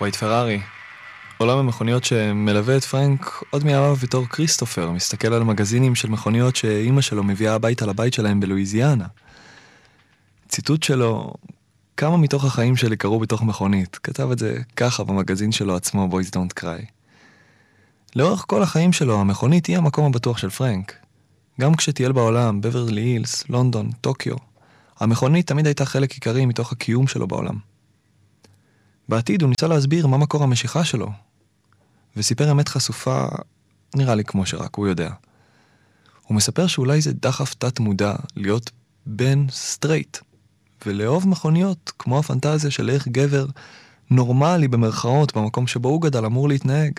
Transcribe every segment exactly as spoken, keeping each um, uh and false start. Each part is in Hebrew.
ווייט פרארי, עולם המכוניות שמלווה את פרנק עוד מימיו בתור כריסטופר, מסתכל על מגזינים של מכוניות שאימא שלו מביאה הביתה לבית שלהם בלואיזיאנה. ציטוט שלו, כמה מתוך החיים שלי קרו בתוך מכונית, כתב את זה ככה במגזין שלו עצמו, Boys Don't Cry. לאורך כל החיים שלו, המכונית היא המקום הבטוח של פרנק. גם כשטייל בעולם, בברלי הילס, לונדון, טוקיו, המכונית תמיד הייתה חלק עיקרי מתוך הקיום שלו בעולם. בעתיד הוא ניסה להסביר מה מקור המשיכה שלו, וסיפר אמת חשופה, נראה לי כמו שרק הוא יודע. הוא מספר שאולי זה דחף תת מודע להיות בן סטרייט, ולאהוב מכוניות כמו הפנטזיה של איך גבר נורמלי במרכאות במקום שבו הוא גדל אמור להתנהג.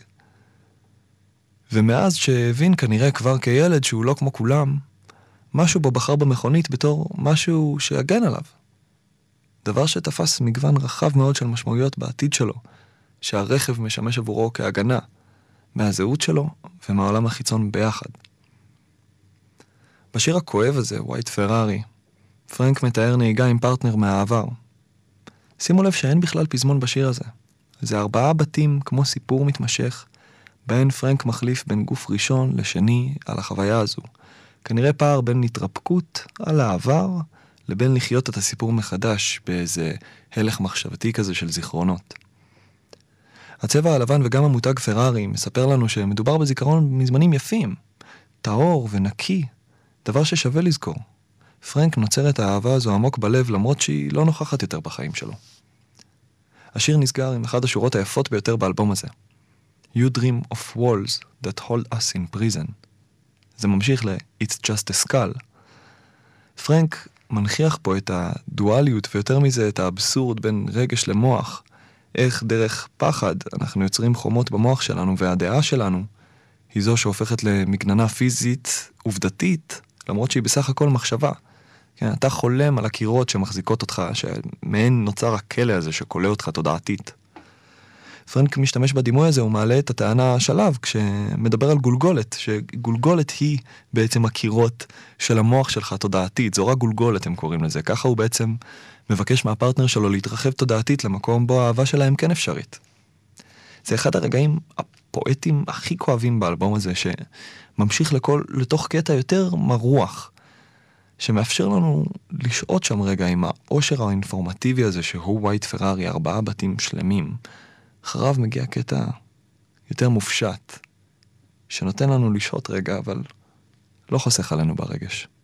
ומאז שהבין כנראה כבר כילד שהוא לא כמו כולם, משהו בו בחר במכונית בתור משהו שיגן עליו. דבר שתפס מגוון רחב מאוד של משמעויות בעתיד שלו, שהרכב משמש עבורו כהגנה, מהזהות שלו ומהעולם החיצון ביחד. בשיר הכואב הזה, ווייט פרארי, פרנק מתאר נהיגה עם פרטנר מהעבר. שימו לב שאין בכלל פזמון בשיר הזה. זה ארבעה בתים כמו סיפור מתמשך, בהן פרנק מחליף בין גוף ראשון לשני על החוויה הזו. כנראה פער בין התרפקות על העבר, לבין לחיות את הסיפור מחדש באיזה הלך מחשבתי כזה של זיכרונות. הצבע הלבן וגם המותג פרארי מספר לנו שמדובר בזיכרון מזמנים יפים, טהור ונקי, דבר ששווה לזכור. פרנק נוצר את האהבה הזו עמוק בלב למרות שהיא לא נוכחת יותר בחיים שלו. השיר נסגר עם אחד השורות היפות ביותר באלבום הזה. You dream of walls that hold us in prison. זה ממשיך ל-It's just a skull. פרנק מנחיח פה את הדואליות ויותר מזה את האבסורד בין רגש למוח. איך דרך פחד אנחנו יוצרים חומות במוח שלנו, והדעה שלנו היא זו שהופכת למגננה פיזית עובדתית, למרות שהיא בסך הכל מחשבה. כן, אתה חולם על הקירות שמחזיקות אותך, שמהן נוצר הכלא הזה שקולה אותך תודעתית. פרנק משתמש בדימוי הזה, הוא מעלה את הטענה שלב כשמדבר על גולגולת, שגולגולת היא בעצם הקירות של המוח שלך תודעתית, זו רק גולגולת הם קוראים לזה, ככה הוא בעצם מבקש מהפרטנר שלו להתרחב תודעתית למקום בו האהבה שלהם כן אפשרית. זה אחד הרגעים הפואטיים הכי כואבים באלבום הזה, שממשיך לכל, לתוך קטע יותר מרוח, שמאפשר לנו לשעות שם רגע עם האושר האינפורמטיבי הזה שהוא ווייט פרארי, ארבעה בתים שלמים. אחריו מגיע קטע יותר מופשט, שנותן לנו לשהות רגע, אבל לא חוסך עלינו ברגש.